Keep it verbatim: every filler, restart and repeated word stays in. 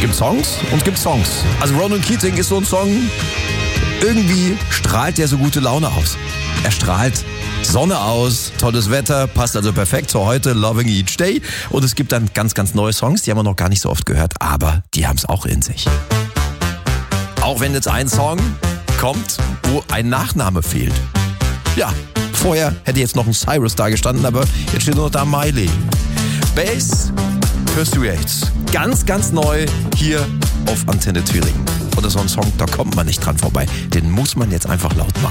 gibt Songs und es gibt Songs. Also Ronan Keating ist so ein Song, irgendwie strahlt der so gute Laune aus. Er strahlt Sonne aus, tolles Wetter, passt also perfekt zu heute, Loving Each Day. Und es gibt dann ganz, ganz neue Songs, die haben wir noch gar nicht so oft gehört, aber die haben es auch in sich. Auch wenn jetzt ein Song kommt, wo ein Nachname fehlt. Ja, vorher hätte jetzt noch ein Cyrus da gestanden, aber jetzt steht nur noch da Miley. Bass hörst du jetzt. Ganz, ganz neu hier auf Antenne Thüringen. Oder so ein Song, da kommt man nicht dran vorbei. Den muss man jetzt einfach laut machen.